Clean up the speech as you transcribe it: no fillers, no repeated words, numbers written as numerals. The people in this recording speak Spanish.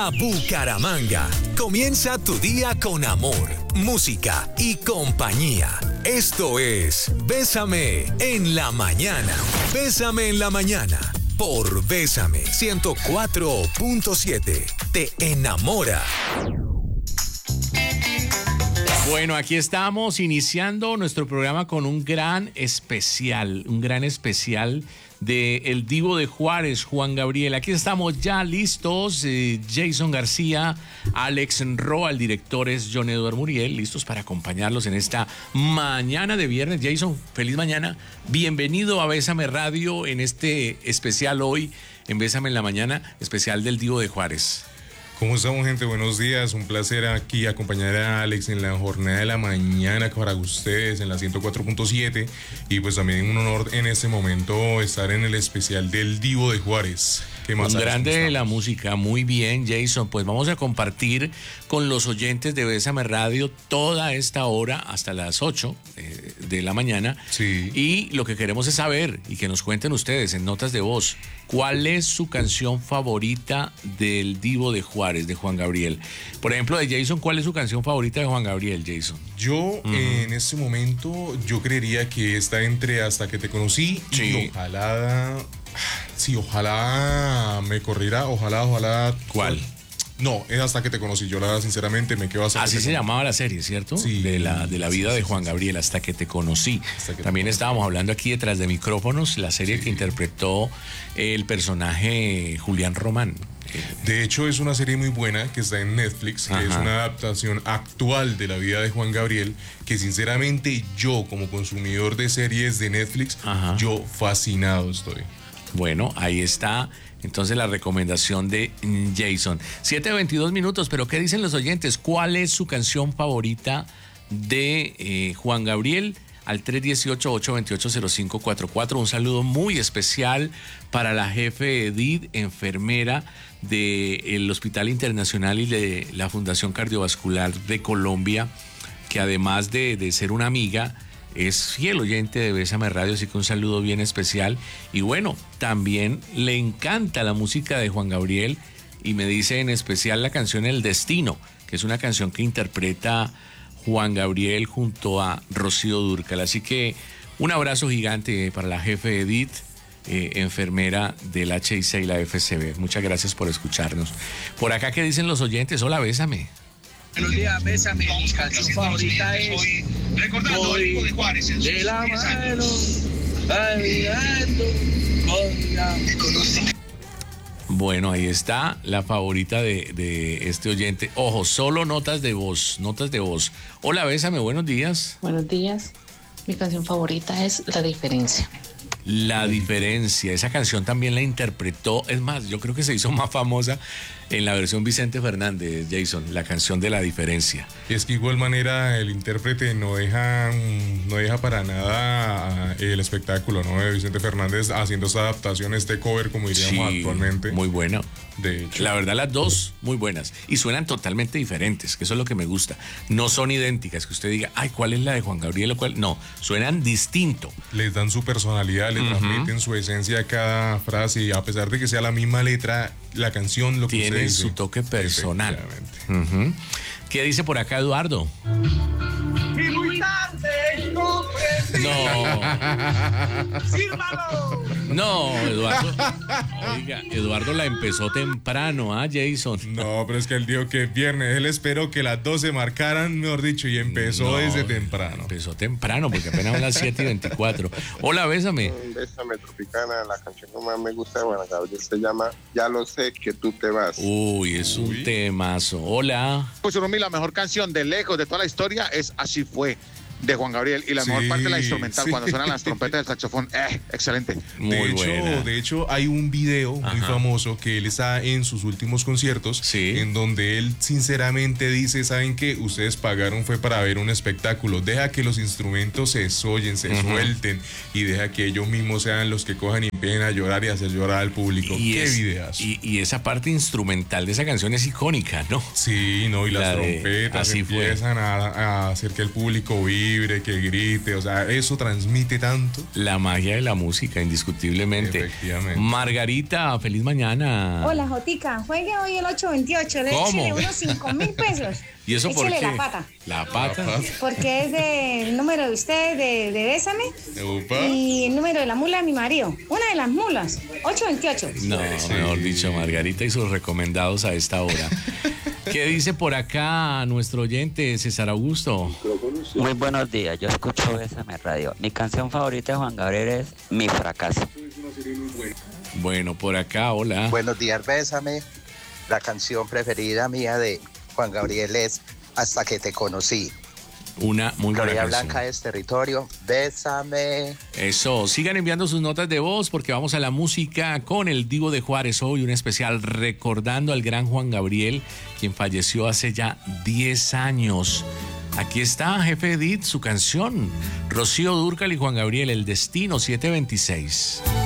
a Bucaramanga. Comienza tu día con amor, música y compañía. Esto es Bésame en la mañana. Bésame en la mañana por Bésame 104.7. Te enamora. Bueno, aquí estamos iniciando nuestro programa con un gran especial de el Divo de Juárez, Juan Gabriel. Aquí estamos ya listos, Jason García, Alex Roa, el director es John Eduardo Muriel, listos para acompañarlos en esta mañana de viernes. Jason, feliz mañana, bienvenido a Bésame Radio en este especial hoy, en Bésame en la mañana, especial del Divo de Juárez. ¿Cómo estamos, gente? Buenos días. Un placer aquí acompañar a Alex en la jornada de la mañana para ustedes en la 104.7. Y pues también un honor en este momento estar en el especial del Divo de Juárez. ¿Qué más? Un grande de la música. Muy bien, Jason. Pues vamos a compartir con los oyentes de Bésame Radio toda esta hora hasta las 8 de la mañana. Sí. Y lo que queremos es saber y que nos cuenten ustedes en notas de voz cuál es su canción favorita del Divo de Juárez, de Juan Gabriel. Por ejemplo, de Jason, ¿cuál es su canción favorita de Juan Gabriel, Jason? Yo, en este momento, yo creería que está entre Hasta que te conocí y ojalá... Sí, ojalá me corriera, ojalá... ¿Cuál? No, es Hasta que te conocí. Yo, la verdad, sinceramente, me quedo hasta. Así se llamaba la serie, ¿cierto? Sí. De la vida de Juan Gabriel, Hasta que te conocí. También estábamos hablando aquí detrás de micrófonos, la serie que interpretó el personaje Julián Román. De hecho, es una serie muy buena que está en Netflix, que es una adaptación actual de la vida de Juan Gabriel, que sinceramente yo, como consumidor de series de Netflix, yo fascinado estoy. Bueno, ahí está entonces la recomendación de Jason. 7:22 minutos, pero ¿qué dicen los oyentes? ¿Cuál es su canción favorita de Juan Gabriel? Al 318-828-0544. Un saludo muy especial para la jefe Edith, enfermera del Hospital Internacional y de la Fundación Cardiovascular de Colombia, que además de ser una amiga, es fiel oyente de Bésame Radio, así que un saludo bien especial. Y bueno, también le encanta la música de Juan Gabriel y me dice en especial la canción El Destino, que es una canción que interpreta Juan Gabriel junto a Rocío Dúrcal. Así que un abrazo gigante para la jefe Edith, enfermera del HIC y la FCB. Muchas gracias por escucharnos. Por acá, ¿qué dicen los oyentes? Hola, Bésame. Buenos días, Bésame. Mi canción favorita es Voy de la mano, caminando con la... Bueno, ahí está la favorita de este oyente. Ojo, solo notas de voz. Hola, Bésame, buenos días. Buenos días. Mi canción favorita es La Diferencia. La Diferencia, esa canción también la interpretó, es más, yo creo que se hizo más famosa en la versión Vicente Fernández, Jason, la canción de La Diferencia. Es que igual manera el intérprete no deja para nada el espectáculo, ¿no? De Vicente Fernández haciendo esta adaptación, este cover, como diríamos actualmente. Muy buena. De hecho. La verdad, las dos muy buenas y suenan totalmente diferentes, que eso es lo que me gusta. No son idénticas, que usted diga, ay, ¿cuál es la de Juan Gabriel o cuál? No, suenan distinto. Les dan su personalidad, le transmiten su esencia a cada frase y a pesar de que sea la misma letra, la canción lo que tiene su toque personal. ¿Qué dice por acá Eduardo? Y muy tarde, no. No, Eduardo. Oiga, Eduardo la empezó temprano, Jason. No, pero es que él dijo que es viernes. Él esperó que las 12 marcaran, mejor dicho, y empezó desde temprano. Empezó temprano, porque apenas son las 7:24. Hola, Bésame. Bésame, Tropicana. La canción que más me gusta de Juan Gabriel se llama Ya lo sé que tú te vas. Uy, es un temazo. Hola. Pues la mejor canción de lejos de toda la historia es Así fue, de Juan Gabriel, y la mejor parte de la instrumental, cuando suenan las trompetas del saxofón, excelente. De hecho, hay un video muy famoso que él está en sus últimos conciertos, en donde él sinceramente dice, ¿saben qué? Ustedes pagaron fue para ver un espectáculo, deja que los instrumentos se suelten y deja que ellos mismos sean los que cojan y empiecen a llorar y hacer llorar al público. ¡Qué videazo! Y esa parte instrumental de esa canción es icónica, ¿no? Sí, no, y las trompetas así empiezan a hacer que el público vive vibre, que grite, o sea, eso transmite tanto. La magia de la música, indiscutiblemente. Efectivamente. Margarita, feliz mañana. Hola, Jotica. Juegue hoy el 828. Le échele unos 5.000 pesos. ¿Y eso por qué? Échele la pata. ¿La pata? Porque es del número de ustedes de Bésame. Upa. Y el número de la mula de mi marido. Una de las mulas. 828. No, mejor dicho, Margarita y sus recomendados a esta hora. ¿Qué dice por acá nuestro oyente César Augusto? Muy buenos días, yo escucho Bésame Radio. Mi canción favorita de Juan Gabriel es Mi Fracaso. Bueno, por acá, hola. Buenos días, Bésame. La canción preferida mía de Juan Gabriel es Hasta que te conocí. Una muy buena Gloria canción. Blanca es territorio, Bésame. Eso, sigan enviando sus notas de voz porque vamos a la música con el Divo de Juárez hoy, un especial recordando al gran Juan Gabriel, quien falleció hace ya 10 años. Aquí está, jefe Edith, su canción. Rocío Dúrcal y Juan Gabriel, El Destino 726.